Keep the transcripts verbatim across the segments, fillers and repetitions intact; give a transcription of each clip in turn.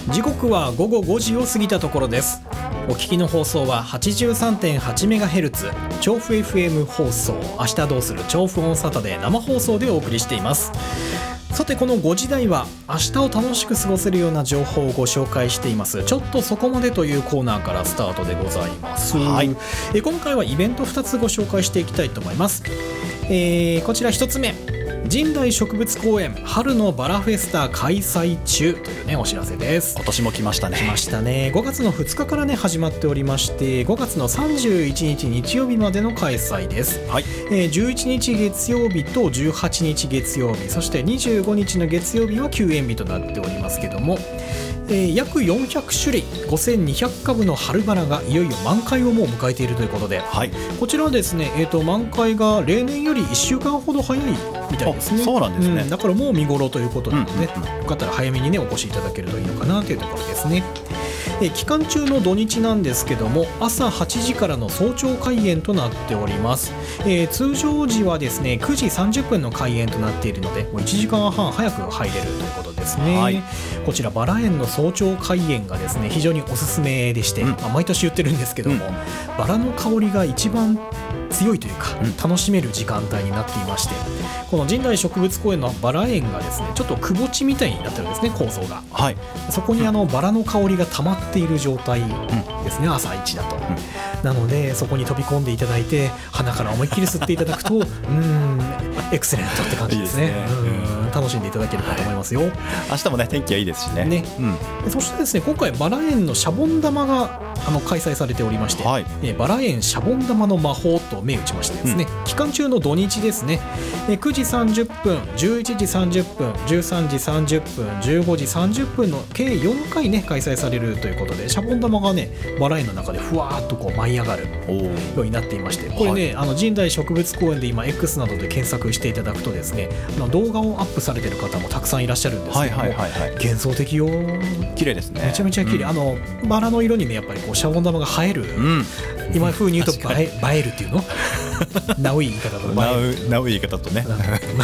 時刻は午後ごじを過ぎたところです。お聞きの放送は はちじゅうさんてんはちメガヘルツ 調布 エフエム 放送、明日どうする調布オンサタデー生放送でお送りしています。さてこのごじ台は明日を楽しく過ごせるような情報をご紹介していますちょっとそこまでというコーナーからスタートでございます、はい、え今回はイベントふたつご紹介していきたいと思います。えー、こちらひとつめ、神代植物公園春のバラフェスタ開催中というねお知らせです。 今年も来ましたね。 来ましたね。ごがつのふつかからね始まっておりまして、ごがつのさんじゅういちにち日曜日までの開催です、はい。えー、じゅういちにち月曜日とじゅうはちにち月曜日、そしてにじゅうごにちの月曜日は休園日となっておりますけども、えー、約よんひゃくしゅるいごせんにひゃくかぶの春バラがいよいよ満開をもう迎えているということで、はい、こちらはですね、えーと、満開が例年よりいっしゅうかんほど早いみたいですね。 そうなんですね、 うん、だからもう見頃ということなので、ね、 うんうんうん、 よかったら早めにねお越しいただけるといいのかなというところですね。え期間中の土日なんですけども、朝はちじからの早朝開園となっております。えー、通常時はですねくじさんじゅっぷんの開園となっているので、もういちじかんはん早く入れるということですね、はい。こちらバラ園の早朝開園がですね非常におすすめでして、うん、まあ、毎年言ってるんですけども、うん、バラの香りが一番強いというか、うん、楽しめる時間帯になっていまして、この神代植物公園のバラ園がですねちょっとくぼ地みたいになってるんですね、構造が、はい、そこにあのバラの香りが溜まっている状態ですね、うん、朝一だと、うん、なのでそこに飛び込んでいただいて鼻から思いっきり吸っていただくとうーんエクセレントって感じですね。いいですね、うん、楽しんでいただけるかと思いますよ、はい。 明日もね天気はいいですし ね, ね、 うん、そしてですね今回バラ園のシャボン玉があの開催されておりまして、はい、えバラ園シャボン玉の魔法と銘打ちましてですね、うん、期間中の土日ですね、えくじさんじゅっぷん、じゅういちじさんじゅっぷん、じゅうさんじさんじゅっぷん、じゅうごじさんじゅっぷんの計よんかいね開催されるということで、シャボン玉がねバラ園の中でふわーっとこう舞い上がるようになっていまして、これね、はい、あの神代植物公園で今 X などで検索していただくとですね、あの動画をアップされてる方もたくさんいらっしゃるんですけども、はいはいはいはい、幻想的よ、 綺麗ですね、 めちゃめちゃ綺麗、うん、あのバラの色にねやっぱりこうシャボン玉が映える、うん、今風に言うと映え、映えるっていうのナウい言い方とナウナウい言い方とね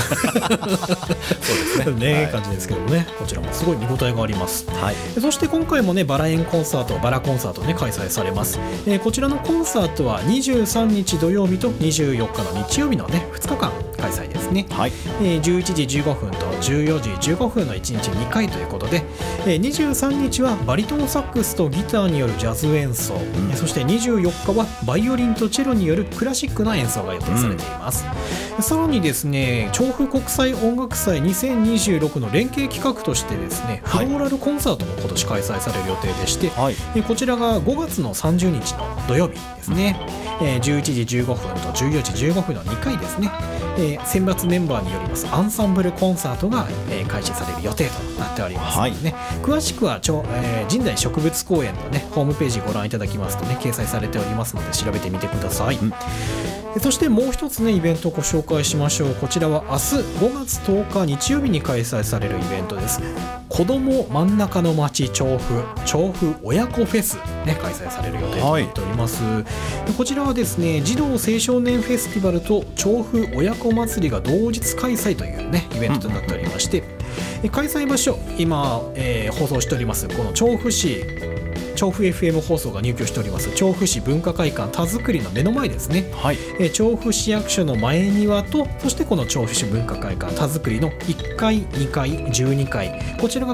そうですね、ね、はい、感じですけどもね、こちらもすごい見応えがあります、はい。そして今回もねバラ園コンサート、バラコンサートね開催されます、えー、こちらのコンサートはにじゅうさんにち土曜日とにじゅうよっかの日曜日のねふつかかん開催ですね、はい。えー、じゅういちじじゅうごふんとじゅうよじじゅうごふんのいちにちにかいということで、えー、にじゅうさんにちはバリトンサックスとギターによるジャズ演奏、うん、そしてにじゅうよっかはバイオリンとチェロによるクラシックな演奏が予定されています、うん、さらにですね調布国際音楽祭にせんにじゅうろくの連携企画としてですね、はい、フローラルコンサートも今年開催される予定でして、はい、えー、こちらがごがつのさんじゅうにちの土曜日ですね、うん、えー、じゅういちじじゅうごふんとじゅうよじじゅうごふんのにかいですね、えー、選抜メンバーによりますアンサンブルコンサートが、えー、開始される予定となっておりますのでね、はい、詳しくはちょ、えー、神代植物公園のねホームページご覧いただきますとね掲載されておりますので調べてみてください、うん。そしてもう一つねイベントをご紹介しましょう。こちらは明日ごがつとおか日曜日に開催されるイベントです。子ども真ん中の町調布調布親子フェス、ね、開催される予定となっております、はい。こちらはですね児童青少年フェスティバルと調布親子祭りが同日開催というねイベントとなっておりまして、うん、開催場所今、えー、放送しておりますこの調布市調布 エフエム 放送が入居しております調布市文化会館田作りの目の前ですね、はい。えー、調布市役所の前庭とそしてこの調布市文化会館田作りのいっかいにかいじゅうにかい、こちらが